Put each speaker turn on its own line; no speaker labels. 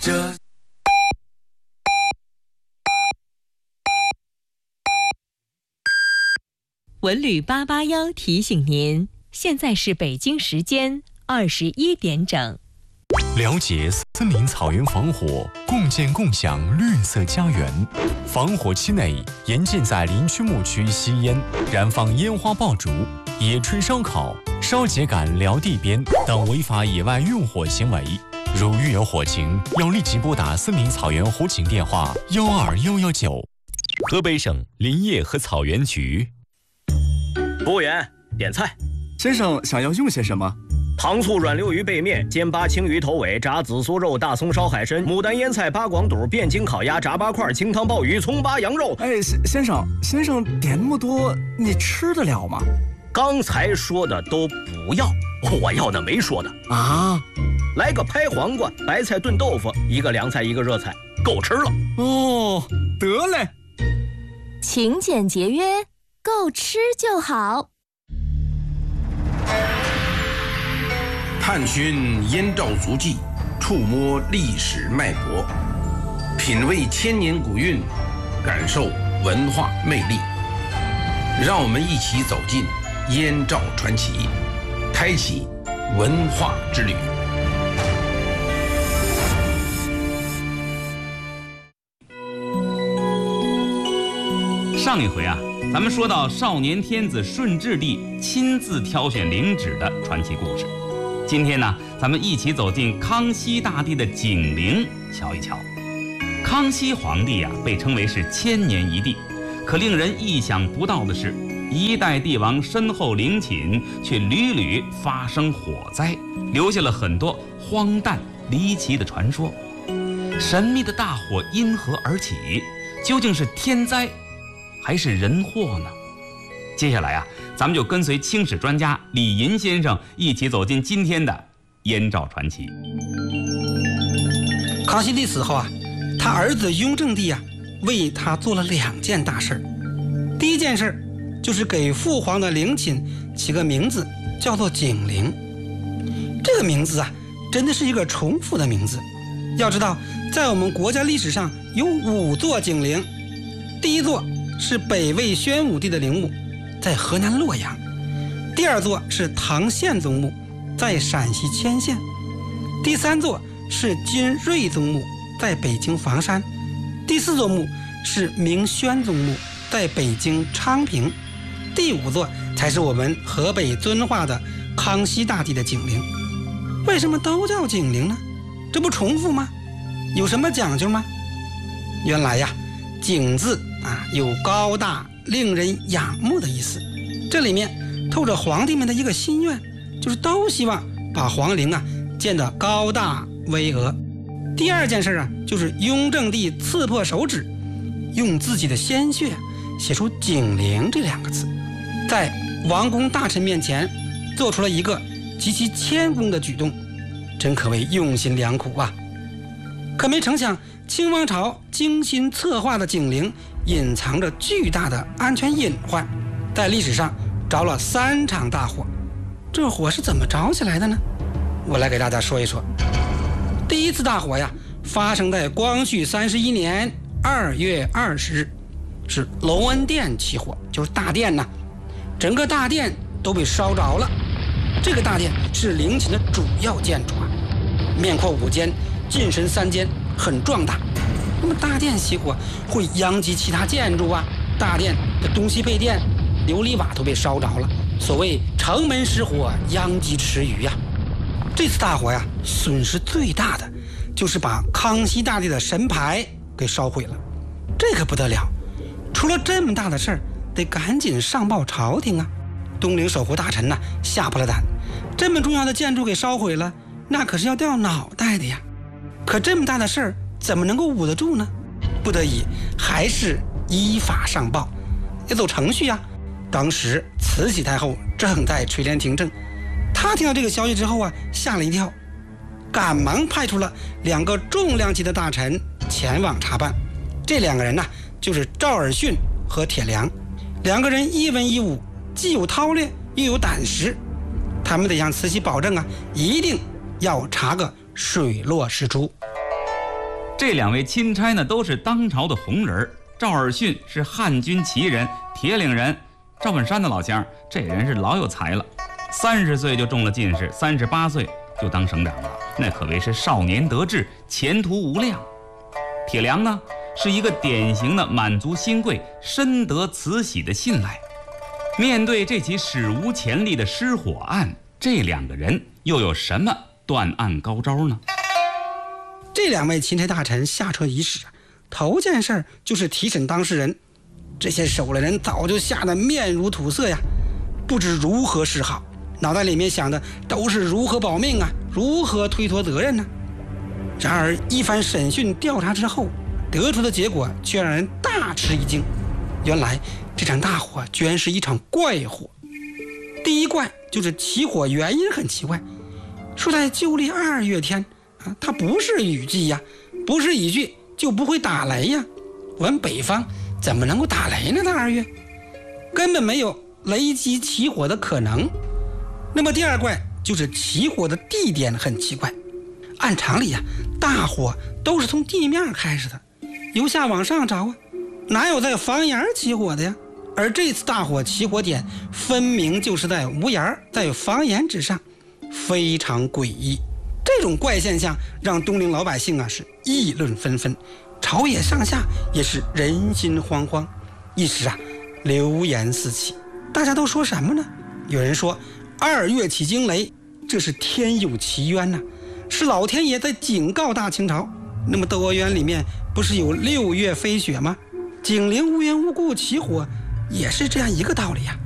文旅881提醒您，现在是北京时间21点整。
了解森林草原防火，共建共享绿色家园。防火期内，严禁在林区牧区吸烟、燃放烟花爆竹、野炊烧烤、烧秸秆燎地边等违法野外用火行为。如遇有火情，要立即拨打森林草原火警电话12119。
河北省林业和草原局。
服务员，点菜。
先生想要用些什么？
糖醋软溜鱼背面、煎八青鱼头尾、炸紫苏肉、大葱烧海参、牡丹腌菜、八广肚、汴京烤鸭、炸八块、清汤鲍鱼、葱八羊肉。
哎，先生点那么多，你吃得了吗？
刚才说的都不要，我要的没说的
啊。
来个拍黄瓜、白菜炖豆腐，一个凉菜一个热菜，够吃了。
哦，得嘞。
勤俭节约，够吃就好。
探寻燕赵足迹，触摸历史脉搏，品味千年古韵，感受文化魅力。让我们一起走进燕赵传奇，开启文化之旅。
上一回啊，咱们说到少年天子顺治帝亲自挑选陵址的传奇故事。今天呢，咱们一起走进康熙大帝的景陵瞧一瞧。康熙皇帝啊，被称为是千年一帝，可令人意想不到的是，一代帝王身后陵寝却屡屡发生火灾，留下了很多荒诞离奇的传说。神秘的大火因何而起？究竟是天灾还是人祸呢？接下来啊，咱们就跟随清史专家李银先生一起走进今天的燕赵传奇。
康熙帝死后啊，他儿子雍正帝啊，为他做了2件大事。第一件事就是给父皇的陵寝起个名字，叫做景陵。这个名字啊，真的是一个重复的名字。要知道，在我们国家历史上有5座景陵。第一座是北魏宣武帝的陵墓，在河南洛阳；第2座是唐宪宗墓，在陕西迁县；第3座是金睿宗墓，在北京房山；第4座墓是明宣宗墓，在北京昌平；第5座才是我们河北遵化的康熙大帝的景陵。为什么都叫景陵呢？这不重复吗？有什么讲究吗？原来呀，景字有高大令人仰慕的意思，这里面透着皇帝们的一个心愿，就是都希望把皇陵建得高大巍峨。第2件事就是雍正帝刺破手指，用自己的鲜血写出景陵这2个字，在王公大臣面前做出了一个极其谦恭的举动，真可谓用心良苦啊。可没成想，清王朝精心策划的景陵隐藏着巨大的安全隐患，在历史上着了3场大火。这火是怎么着起来的呢？我来给大家说一说。第一次大火呀，发生在光绪31年2月20日，是隆恩殿起火，就是大殿呐，整个大殿都被烧着了。这个大殿是陵寝的主要建筑啊，面阔5间，进深3间，很壮大。那么大殿起火会殃及其他建筑啊，大殿的东西配殿、琉璃瓦都被烧着了。所谓城门失火，殃及池鱼呀。这次大火呀，损失最大的就是把康熙大帝的神牌给烧毁了。这可不得了，出了这么大的事儿，得赶紧上报朝廷啊。东陵守护大臣吓破了胆，这么重要的建筑给烧毁了，那可是要掉脑袋的呀。可这么大的事儿怎么能够捂得住呢？不得已还是依法上报，要走程序啊。当时慈禧太后正在垂帘听政，她听到这个消息之后吓了一跳，赶忙派出了2个重量级的大臣前往查办。这2个人就是赵尔巽和铁良。2个人一文一武，既有韬略又有胆识，他们得向慈禧保证一定要查个水落石出。
这2位钦差呢，都是当朝的红人。赵尔巽是汉军旗人、铁岭人，赵本山的老乡，这人是老有才了，30岁就中了进士，38岁就当省长了，那可谓是少年得志，前途无量。铁良呢，是一个典型的满族新贵，深得慈禧的信赖。面对这起史无前例的失火案，这2个人又有什么断案高招呢？
这2位钦差大臣下车仪式，头件事就是提审当事人。这些守了人早就吓得面如土色呀，不知如何是好，脑袋里面想的都是如何保命啊，如何推脱责任呢？然而一番审讯调查之后，得出的结果却让人大吃一惊。原来这场大火居然是一场怪火。第一怪就是起火原因很奇怪，说在旧历2月天啊，它不是雨季呀，不是雨季就不会打雷呀。我们北方怎么能够打雷呢？在2月根本没有雷击起火的可能。那么第2怪就是起火的地点很奇怪。按常理啊，大火都是从地面开始的，由下往上着啊，哪有在房檐起火的呀？而这次大火起火点分明就是在屋檐，在房檐之上，非常诡异。这种怪现象让东陵老百姓啊是议论纷纷，朝野上下也是人心惶惶，一时啊流言四起。大家都说什么呢？有人说2月起惊雷，这是天有奇冤呐，是老天爷在警告大清朝。那么窦娥冤里面不是有6月飞雪吗？景陵无缘无故起火，也是这样一个道理呀。